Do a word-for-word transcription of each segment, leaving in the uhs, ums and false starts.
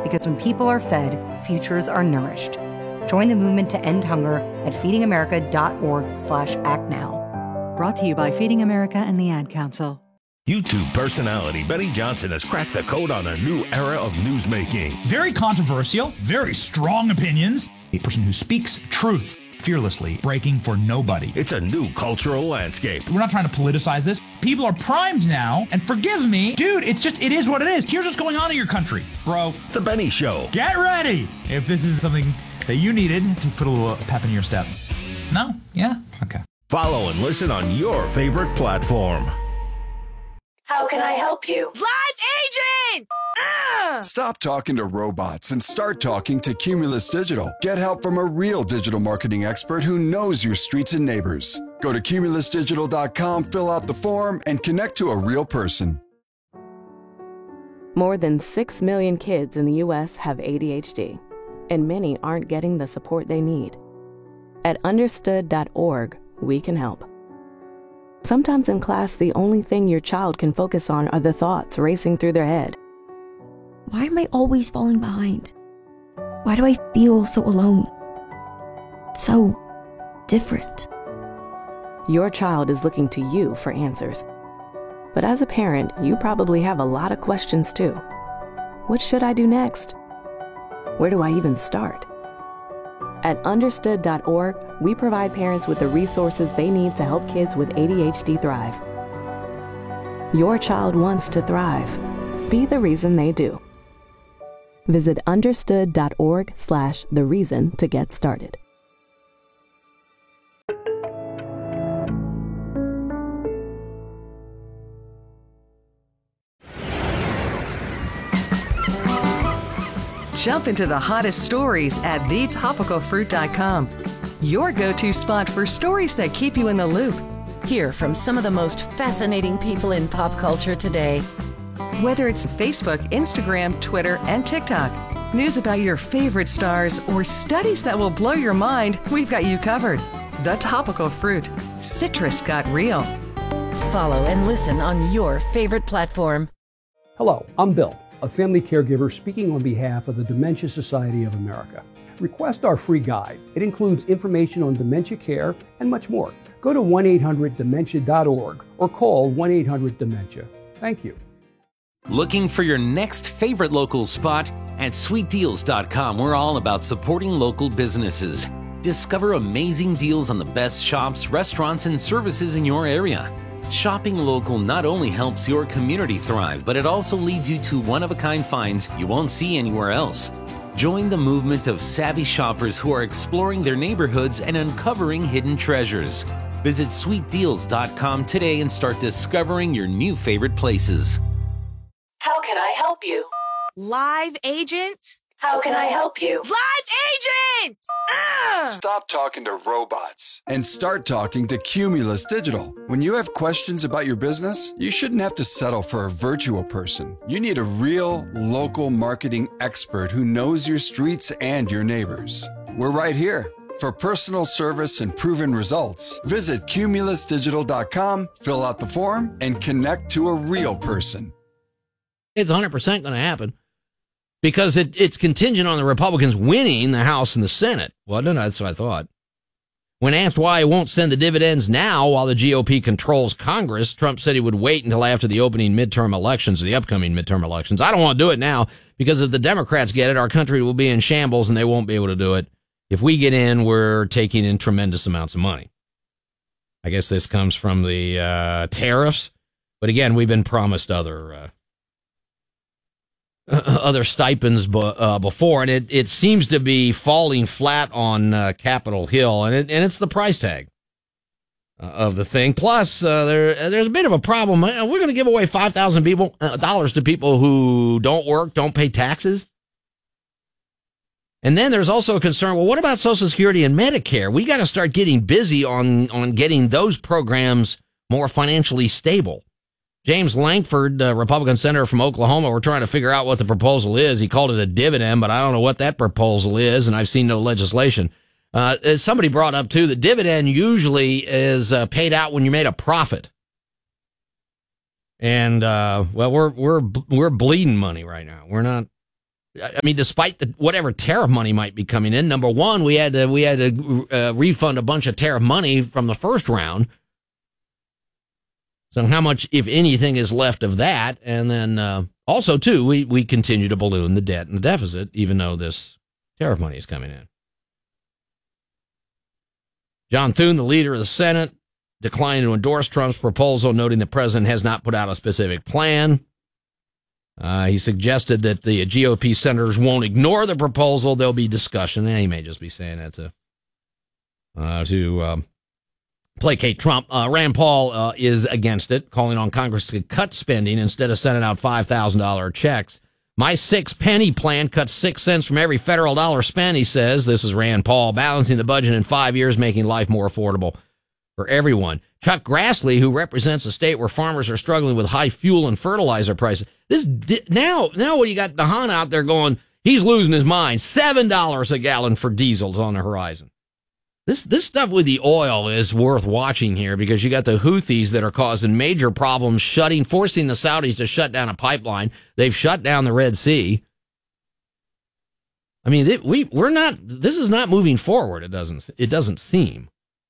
Because when people are fed, futures are nourished. Join the movement to end hunger at feedingamerica.org slash act now. Brought to you by Feeding America and the Ad Council. YouTube personality Benny Johnson has cracked the code on a new era of newsmaking. Very controversial, very strong opinions. A person who speaks truth fearlessly, breaking for nobody. It's a new cultural landscape. We're not trying to politicize this. People are primed now, and forgive me, dude, it's just, it is what it is. Here's what's going on in your country, bro. The Benny Show. Get ready if this is something that you needed to put a little pep in your step. No? Yeah? Okay. Follow and listen on your favorite platform. How can I help you? Live Agent! Ah! Stop talking to robots and start talking to Cumulus Digital. Get help from a real digital marketing expert who knows your streets and neighbors. Go to cumulus digital dot com, fill out the form, and connect to a real person. More than six million kids in the U S have A D H D, and many aren't getting the support they need. At understood dot org, we can help. Sometimes in class, the only thing your child can focus on are the thoughts racing through their head. Why am I always falling behind? Why do I feel so alone? So different. Your child is looking to you for answers. But as a parent, you probably have a lot of questions too. What should I do next? Where do I even start? At understood dot org, we provide parents with the resources they need to help kids with A D H D thrive. Your child wants to thrive. Be the reason they do. Visit understood dot org slash the reason to get started. Jump into the hottest stories at the topical fruit dot com. Your go-to spot for stories that keep you in the loop. Hear from some of the most fascinating people in pop culture today. Whether it's Facebook, Instagram, Twitter, and TikTok, news about your favorite stars, or studies that will blow your mind, we've got you covered. The Topical Fruit. Citrus got real. Follow and listen on your favorite platform. Hello, I'm Bill, a family caregiver speaking on behalf of the Dementia Society of America. Request our free guide. It includes information on dementia care and much more. Go to one eight hundred dementia dot org or call one eight hundred dementia. Thank you. Looking for your next favorite local spot? At sweet deals dot com, we're all about supporting local businesses. Discover amazing deals on the best shops, restaurants, and services in your area. Shopping local not only helps your community thrive, but it also leads you to one-of-a-kind finds you won't see anywhere else. Join the movement of savvy shoppers who are exploring their neighborhoods and uncovering hidden treasures. Visit sweet deals dot com today and start discovering your new favorite places. How can I help you? Live Agent? How can I help you? Live Agent! Ah! Stop talking to robots and start talking to Cumulus Digital. When you have questions about your business, you shouldn't have to settle for a virtual person. You need a real, local marketing expert who knows your streets and your neighbors. We're right here. For personal service and proven results, visit cumulus digital dot com, fill out the form, and connect to a real person. It's one hundred percent going to happen. Because it, it's contingent on the Republicans winning the House and the Senate, wasn't it? That's what I thought. When asked why he won't send the dividends now while the G O P controls Congress, Trump said he would wait until after the opening midterm elections, the upcoming midterm elections. I don't want to do it now because if the Democrats get it, our country will be in shambles and they won't be able to do it. If we get in, we're taking in tremendous amounts of money. I guess this comes from the uh, tariffs. But again, we've been promised other uh, other stipends b- uh, before, and it, it seems to be falling flat on uh, Capitol Hill, and, it, and it's the price tag uh, of the thing. Plus, uh, there there's a bit of a problem. We're going to give away five thousand people uh, dollars to people who don't work, don't pay taxes. And then there's also a concern, well, what about Social Security and Medicare? We got to start getting busy on, on getting those programs more financially stable. James Lankford, uh, Republican senator from Oklahoma, we're trying to figure out what the proposal is. He called it a dividend, but I don't know what that proposal is, and I've seen no legislation. Uh, as somebody brought up, too, the dividend usually is uh, paid out when you made a profit. And, uh, well, we're we're we're bleeding money right now. We're not I mean, despite the whatever tariff money might be coming in, number one, we had to we had to uh, refund a bunch of tariff money from the first round. So how much, if anything, is left of that? And then uh, also, too, we, we continue to balloon the debt and the deficit, even though this tariff money is coming in. John Thune, the leader of the Senate, declined to endorse Trump's proposal, noting the president has not put out a specific plan. Uh, he suggested that the G O P senators won't ignore the proposal. There'll be discussion. Eh, he may just be saying that to uh, to um, placate Trump. Uh, Rand Paul uh, is against it, calling on Congress to cut spending instead of sending out five thousand dollars checks. My six penny plan cuts six cents from every federal dollar spent, he says. This is Rand Paul, balancing the budget in five years, making life more affordable for everyone. Chuck Grassley, who represents a state where farmers are struggling with high fuel and fertilizer prices. This di- now, now what you got DeHaan out there going, he's losing his mind. seven dollars a gallon for diesel is on the horizon. This this stuff with the oil is worth watching here because you got the Houthis that are causing major problems, shutting, forcing the Saudis to shut down a pipeline. They've shut down the Red Sea. I mean, it, we we're not. This is not moving forward. It doesn't. It doesn't seem.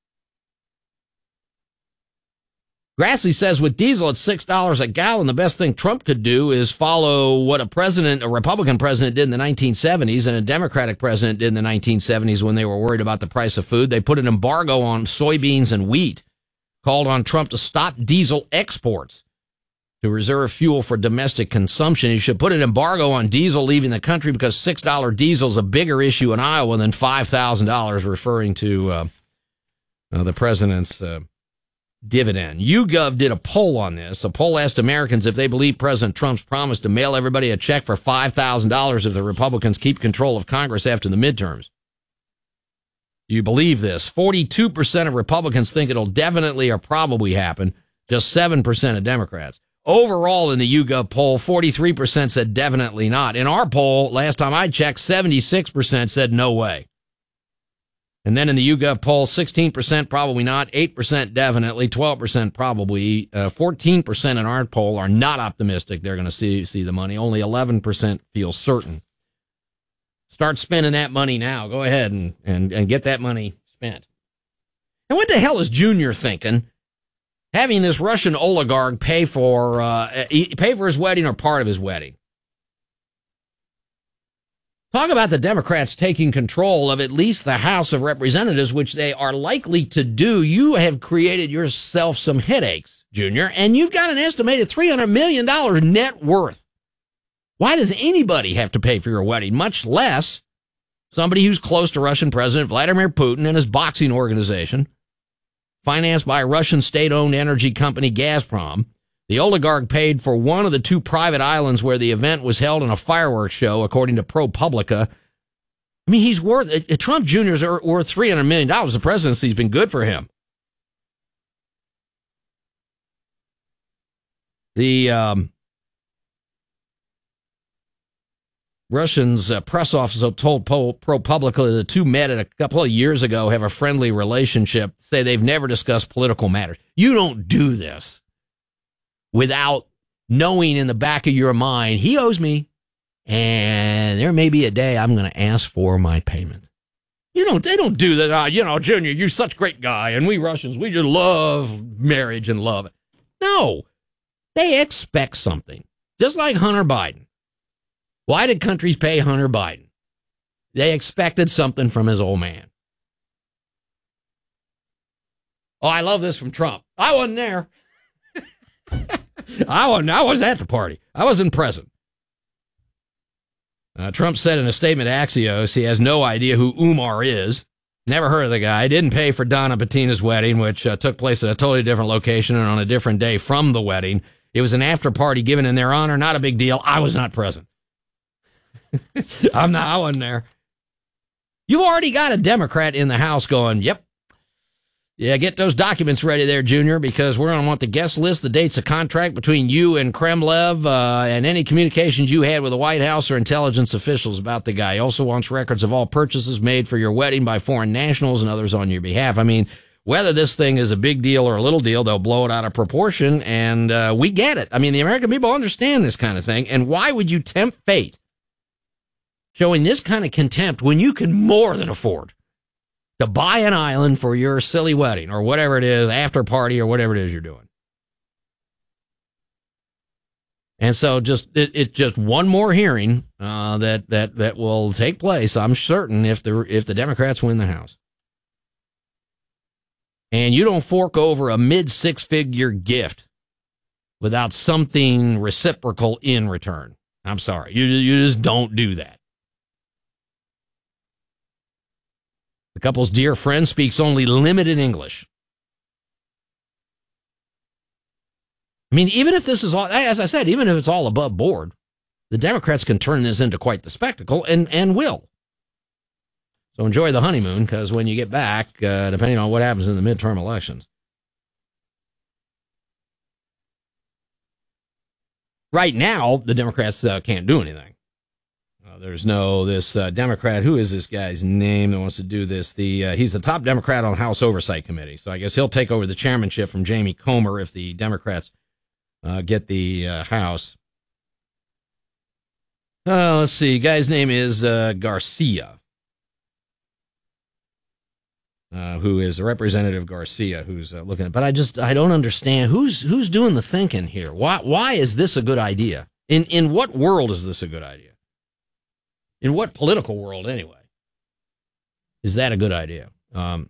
Grassley says with diesel at six dollars a gallon, the best thing Trump could do is follow what a president, a Republican president did in the nineteen seventies and a Democratic president did in the nineteen seventies when they were worried about the price of food. They put an embargo on soybeans and wheat, called on Trump to stop diesel exports to reserve fuel for domestic consumption. He should put an embargo on diesel leaving the country because six dollars diesel is a bigger issue in Iowa than five thousand dollars, referring to uh, uh, the president's uh, dividend. YouGov did a poll on this. A poll asked Americans if they believe President Trump's promise to mail everybody a check for five thousand dollars if the Republicans keep control of Congress after the midterms. Do you believe this? forty-two percent of Republicans think it'll definitely or probably happen. Just seven percent of Democrats. Overall, in the YouGov poll, forty-three percent said definitely not. In our poll, last time I checked, seventy-six percent said no way. And then in the YouGov poll, sixteen percent probably not, eight percent definitely, twelve percent probably, uh, fourteen percent in our poll are not optimistic they're going to see see the money. Only eleven percent feel certain. Start spending that money now. Go ahead and, and, and get that money spent. And what the hell is Junior thinking? Having this Russian oligarch pay for uh, pay for his wedding or part of his wedding. Talk about the Democrats taking control of at least the House of Representatives, which they are likely to do. You have created yourself some headaches, Junior, and you've got an estimated three hundred million dollars net worth. Why does anybody have to pay for your wedding, much less somebody who's close to Russian President Vladimir Putin and his boxing organization, financed by Russian state-owned energy company Gazprom? The oligarch paid for one of the two private islands where the event was held in a fireworks show, according to ProPublica. I mean, he's worth, uh, Trump Junior is worth three hundred million dollars. The presidency's been good for him. The um, Russians' uh, press officer told ProPublica the two met a couple of years ago, have a friendly relationship, say they've never discussed political matters. You don't do this without knowing in the back of your mind, he owes me, and there may be a day I'm going to ask for my payment. You know, they don't do that. Uh, you know, Junior, you're such a great guy, and we Russians, we just love marriage and love it. No, they expect something, just like Hunter Biden. Why did countries pay Hunter Biden? They expected something from his old man. Oh, I love this from Trump. I wasn't there. I wasn't, I was at the party. I wasn't present. Uh, Trump said in a statement to Axios he has no idea who Umar is. Never heard of the guy. Didn't pay for Donna Patina's wedding, which uh, took place at a totally different location and on a different day from the wedding. It was an after party given in their honor. Not a big deal. I was not present. I'm not. I wasn't there. You've already got a Democrat in the House going, yep. Yeah, get those documents ready there, Junior, because we're going to want the guest list, the dates of contract between you and Kremlev, uh, and any communications you had with the White House or intelligence officials about the guy. He also wants records of all purchases made for your wedding by foreign nationals and others on your behalf. I mean, whether this thing is a big deal or a little deal, they'll blow it out of proportion, and uh, we get it. I mean, the American people understand this kind of thing, and why would you tempt fate showing this kind of contempt when you can more than afford to buy an island for your silly wedding or whatever it is, after party or whatever it is you're doing. And so just it, it's just one more hearing uh, that that that will take place, I'm certain, if the if the Democrats win the House. And you don't fork over a mid six figure gift without something reciprocal in return. I'm sorry, you you just don't do that. The couple's dear friend speaks only limited English. I mean, even if this is all, as I said, even if it's all above board, the Democrats can turn this into quite the spectacle and, and will. So enjoy the honeymoon, because when you get back, uh, depending on what happens in the midterm elections. Right now, the Democrats uh, can't do anything. Uh, there's no, this uh, Democrat, who is this guy's name that wants to do this? The uh, He's the top Democrat on the House Oversight Committee. So I guess he'll take over the chairmanship from Jamie Comer if the Democrats Uh, get the uh, House. Uh, let's see. Guy's name is uh, Garcia, uh, who is Representative Garcia, who's uh, looking at. But I just I don't understand who's who's doing the thinking here. Why why is this a good idea? In in what world is this a good idea? In what political world, anyway, is that a good idea? Um,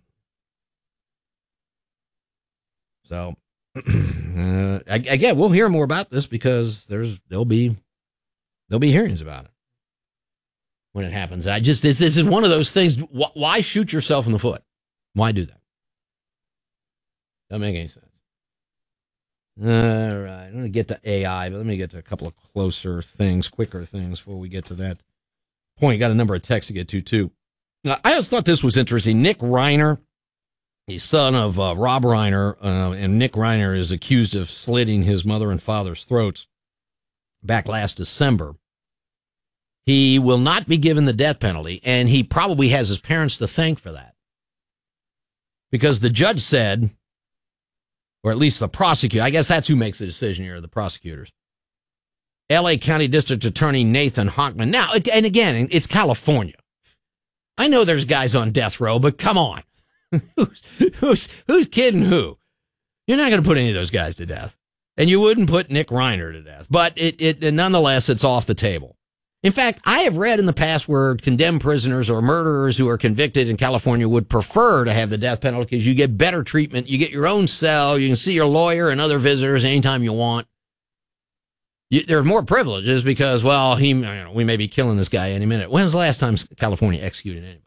so. Uh, again, we'll hear more about this because there's there'll be there'll be hearings about it when it happens. I just this, this is one of those things. Why shoot yourself in the foot? Why do that? Doesn't make any sense. All right, I'm going to get to A I, but let me get to a couple of closer things, quicker things before we get to that point. Got a number of texts to get to too. Now, I just thought this was interesting. Nick Reiner. He's son of uh, Rob Reiner, uh, and Nick Reiner is accused of slitting his mother and father's throats back last December. He will not be given the death penalty, and he probably has his parents to thank for that. Because the judge said, or at least the prosecutor, I guess that's who makes the decision here, the prosecutors. L A County District Attorney Nathan Hochman. Now, and again, it's California. I know there's guys on death row, but come on. who's, who's, who's kidding who? You're not going to put any of those guys to death. And you wouldn't put Nick Reiner to death. But it, it nonetheless, it's off the table. In fact, I have read in the past where condemned prisoners or murderers who are convicted in California would prefer to have the death penalty because you get better treatment. You get your own cell. You can see your lawyer and other visitors anytime you want. You, there are more privileges because, well, he, you know, we may be killing this guy any minute. When was the last time California executed anybody?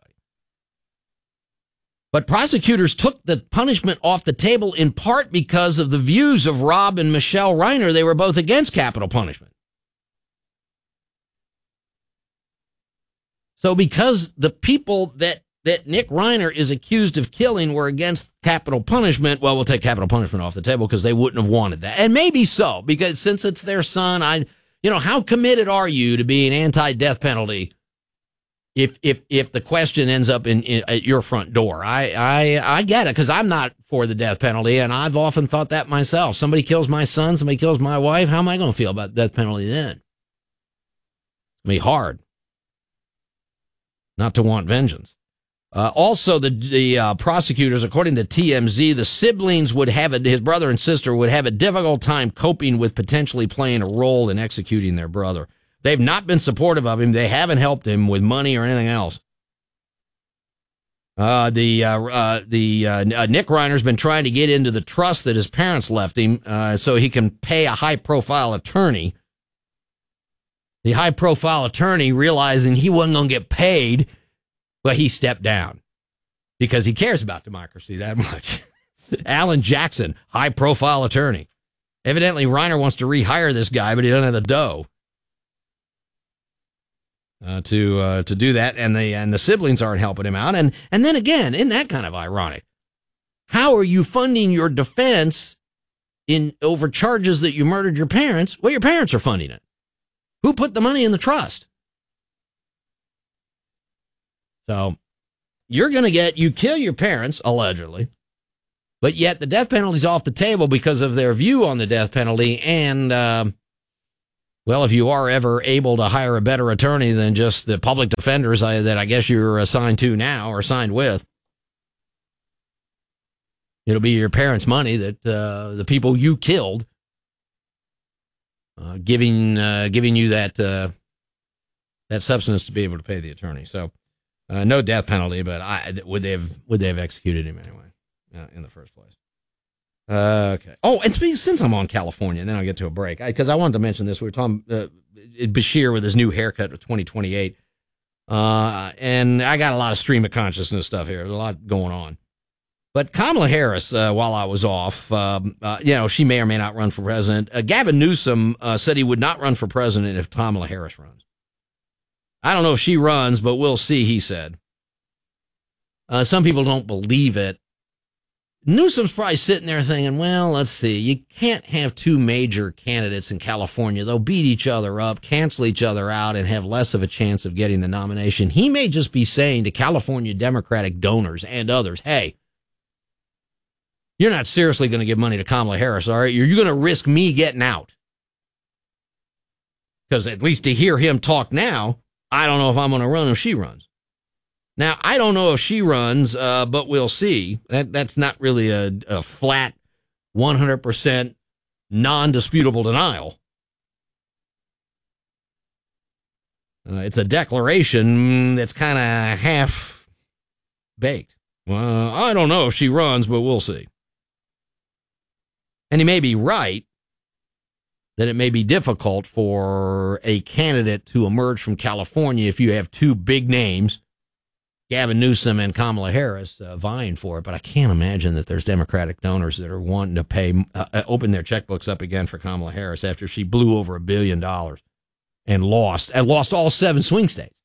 But prosecutors took the punishment off the table in part because of the views of Rob and Michelle Reiner. They were both against capital punishment. So because the people that, that Nick Reiner is accused of killing were against capital punishment, well, we'll take capital punishment off the table because they wouldn't have wanted that. And maybe so, because since it's their son, I, you know, how committed are you to being anti-death penalty if if if the question ends up in, in at your front door? I I, I get it, because I'm not for the death penalty, and I've often thought that myself. Somebody kills my son, somebody kills my wife, how am I going to feel about the death penalty then? It's going to be hard not to want vengeance. Uh, also, the the uh, prosecutors, according to T M Z, the siblings would have a, his brother and sister would have a difficult time coping with potentially playing a role in executing their brother. They've not been supportive of him. They haven't helped him with money or anything else. Uh, the uh, uh, the uh, Nick Reiner's been trying to get into the trust that his parents left him, uh, so he can pay a high-profile attorney. The high-profile attorney, realizing he wasn't going to get paid, well, he stepped down because he cares about democracy that much. Alan Jackson, high-profile attorney. Evidently, Reiner wants to rehire this guy, but he doesn't have the dough uh, to uh, to do that, and the and the siblings aren't helping him out. And and then again, isn't that kind of ironic? How are you funding your defense in over charges that you murdered your parents? Well, your parents are funding it. Who put the money in the trust? So you're going to get, you kill your parents, allegedly, but yet the death penalty's off the table because of their view on the death penalty, and uh, Well, if you are ever able to hire a better attorney than just the public defenders I, that I guess you're assigned to now or signed with, it'll be your parents' money that uh, the people you killed uh, giving uh, giving you that uh, that substance to be able to pay the attorney. So uh, no death penalty, but I, would they have would they have executed him anyway uh, in the first place? Uh, okay. Oh, and speaking, since I'm on California, and then I'll get to a break, because I, I wanted to mention this. We were talking uh, Bashir with his new haircut of twenty twenty-eight, uh, and I got a lot of stream of consciousness stuff here. There's a lot going on. But Kamala Harris, uh, while I was off, um, uh, you know, she may or may not run for president. Uh, Gavin Newsom uh, said he would not run for president if Kamala Harris runs. I don't know if she runs, but we'll see, he said. Uh, some people don't believe it. Newsom's probably sitting there thinking, well, let's see, you can't have two major candidates in California. They'll beat each other up, cancel each other out, and have less of a chance of getting the nomination. He may just be saying to California Democratic donors and others, hey, you're not seriously going to give money to Kamala Harris, all right? You're, you're going to risk me getting out. Because at least to hear him talk now, I don't know if I'm going to run if she runs. Now, I don't know if she runs, uh, but we'll see. That That's not really a, a flat, one hundred percent non-disputable denial. Uh, it's a declaration that's kind of half-baked. Well, I don't know if she runs, but we'll see. And he may be right that it may be difficult for a candidate to emerge from California if you have two big names, Gavin Newsom and Kamala Harris, uh, vying for it. But I can't imagine that there's Democratic donors that are wanting to pay, uh, open their checkbooks up again for Kamala Harris after she blew over a billion dollars and lost, and lost all seven swing states.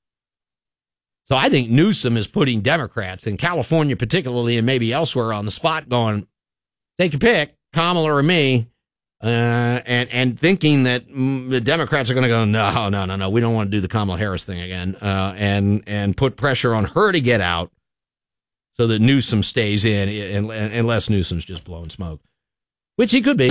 So I think Newsom is putting Democrats in California particularly, and maybe elsewhere, on the spot going, take your pick, Kamala or me. Uh, and, and thinking that mm, the Democrats are going to go, no, no, no, no, we don't want to do the Kamala Harris thing again, uh, and, and put pressure on her to get out so that Newsom stays in, and, and, unless Newsom's just blowing smoke, which he could be.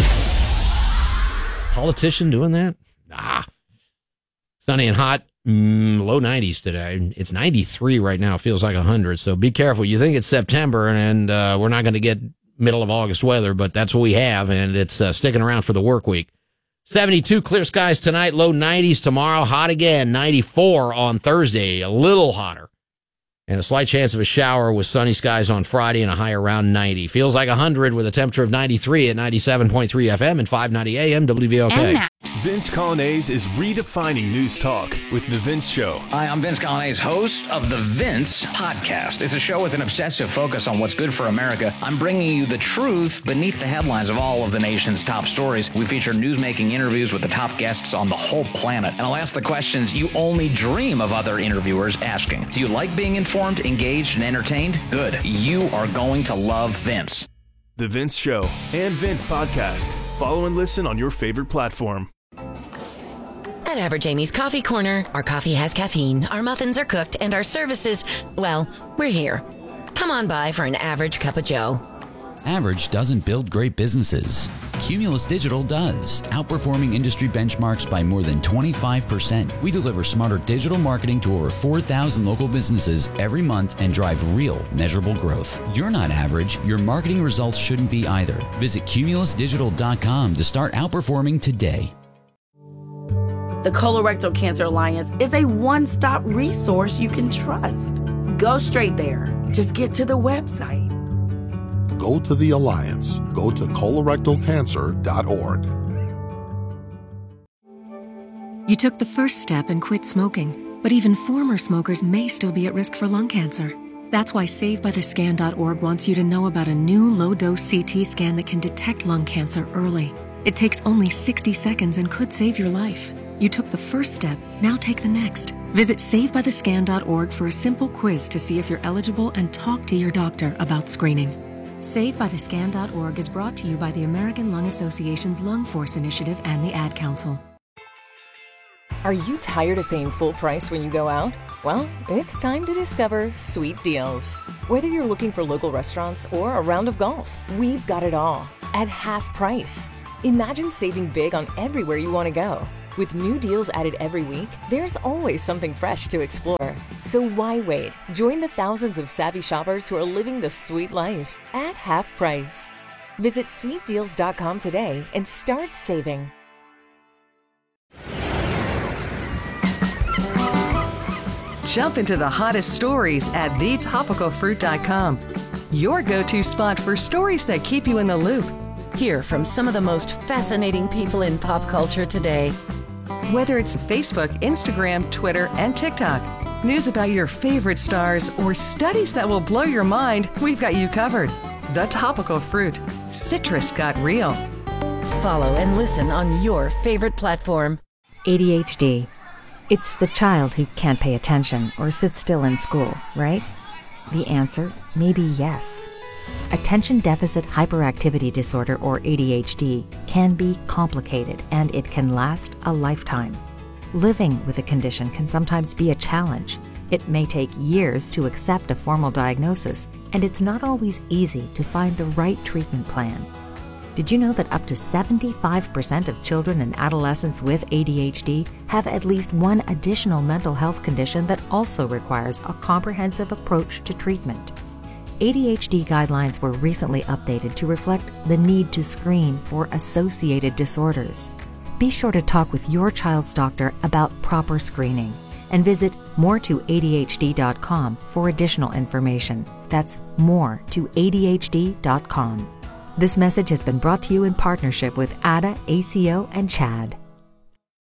Politician doing that? Nah. Sunny and hot, mm, low nineties today. It's ninety-three right now. It feels like one hundred, so be careful. You think it's September, and uh, we're not going to get middle of August weather, but that's what we have, and it's uh, sticking around for the work week. seventy-two clear skies tonight, low nineties tomorrow, hot again, ninety-four on Thursday, a little hotter, and a slight chance of a shower with sunny skies on Friday and a high around ninety. Feels like one hundred with a temperature of ninety-three at ninety-seven point three F M and five ninety A M W V L K. Vince Colonnese is redefining news talk with The Vince Show. Hi, I'm Vince Colonnese, host of The Vince Podcast. It's a show with an obsessive focus on what's good for America. I'm bringing you the truth beneath the headlines of all of the nation's top stories. We feature newsmaking interviews with the top guests on the whole planet. And I'll ask the questions you only dream of other interviewers asking. Do you like being informed, engaged, and entertained? Good. You are going to love Vince. The Vince Show and Vince Podcast. Follow and listen on your favorite platform. At Average Amy's Coffee Corner, our coffee has caffeine, our muffins are cooked, and our services, well, we're here. Come on by for an average cup of joe. Average doesn't build great businesses. Cumulus Digital does, outperforming industry benchmarks by more than twenty-five percent. We deliver smarter digital marketing to over four thousand local businesses every month and drive real, measurable growth. You're not average. Your marketing results shouldn't be either. Visit cumulus digital dot com to start outperforming today. The Colorectal Cancer Alliance is a one-stop resource you can trust. Go straight there. Just get to the website. Go to the Alliance. Go to colorectal cancer dot org. You took the first step and quit smoking, but even former smokers may still be at risk for lung cancer. That's why save by the scan dot org wants you to know about a new low-dose C T scan that can detect lung cancer early. It takes only sixty seconds and could save your life. You took the first step, now take the next. Visit save by the scan dot org for a simple quiz to see if you're eligible and talk to your doctor about screening. save by the scan dot org is brought to you by the American Lung Association's Lung Force Initiative and the Ad Council. Are you tired of paying full price when you go out? Well, it's time to discover Sweet Deals. Whether you're looking for local restaurants or a round of golf, we've got it all at half price. Imagine saving big on everywhere you want to go. With new deals added every week, there's always something fresh to explore. So why wait? Join the thousands of savvy shoppers who are living the sweet life at half price. Visit sweet deals dot com today and start saving. Jump into the hottest stories at the topical fruit dot com. Your go-to spot for stories that keep you in the loop. Hear from some of the most fascinating people in pop culture today. Whether it's Facebook, Instagram, Twitter, and TikTok, news about your favorite stars, or studies that will blow your mind, we've got you covered. The Topical Fruit. Citrus got real. Follow and listen on your favorite platform. A D H D. It's the child who can't pay attention or sit still in school, right? The answer may be yes. Attention Deficit Hyperactivity Disorder, or A D H D, can be complicated and it can last a lifetime. Living with a condition can sometimes be a challenge. It may take years to accept a formal diagnosis, and it's not always easy to find the right treatment plan. Did you know that up to seventy-five percent of children and adolescents with A D H D have at least one additional mental health condition that also requires a comprehensive approach to treatment? A D H D guidelines were recently updated to reflect the need to screen for associated disorders. Be sure to talk with your child's doctor about proper screening and visit more to A D H D dot com for additional information. That's more to A D H D dot com. This message has been brought to you in partnership with A D A, A C O, and CHAD.